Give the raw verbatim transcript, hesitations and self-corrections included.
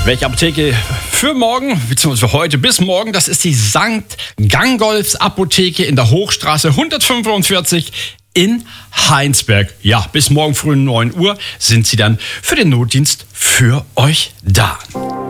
Welche Apotheke für morgen, beziehungsweise für heute bis morgen, das ist die Sankt Gangolfs Apotheke in der Hochstraße hundertfünfundvierzig in Heinsberg. Ja, bis morgen früh um neun Uhr sind sie dann für den Notdienst für euch da.